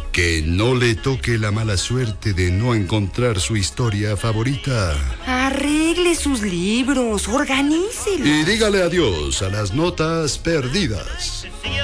Que no le toque la mala suerte de no encontrar su historia favorita. Arregle sus libros, organícelos. Y dígale adiós a las notas perdidas.